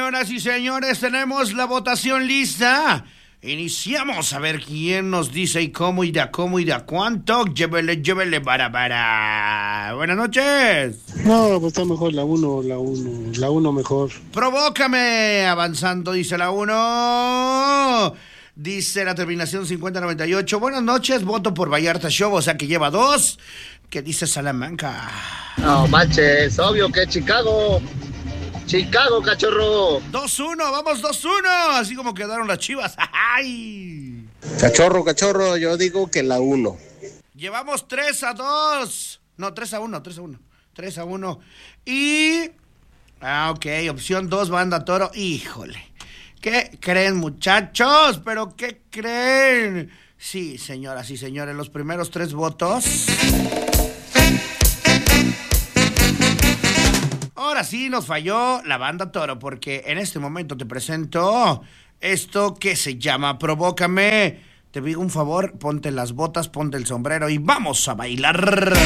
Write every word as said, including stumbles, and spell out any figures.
señoras y señores, tenemos la votación lista. Iniciamos a ver quién nos dice y cómo y de a cómo y de a cuánto. Llévele, llévele, para, para. Buenas noches. No, pues está mejor la uno, la uno, la uno mejor. Provócame, avanzando, dice la uno. Dice la terminación cincuenta noventa y ocho. Buenas noches, voto por Vallarta Show, o sea que lleva dos. ¿Qué dice Salamanca? No manches, obvio que Chicago. Chicago, cachorro. dos uno, vamos dos uno. Así como quedaron las Chivas. ¡Ay! Cachorro, cachorro, yo digo que la uno. Llevamos tres a dos. No, tres a uno, tres a uno. tres a uno. Y... Ah, ok, opción dos, Banda Toro. Híjole. ¿Qué creen, muchachos? ¿Pero qué creen? Sí, señoras y señores, los primeros tres votos... Ahora sí nos falló la Banda Toro, porque en este momento te presento esto que se llama Provócame. Te pido un favor, ponte las botas, ponte el sombrero y vamos a bailar.